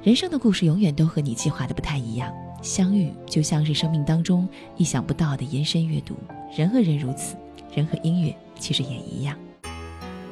人生的故事永远都和你计划的不太一样，相遇就像是生命当中意想不到的延伸阅读，人和人如此，人和音乐其实也一样。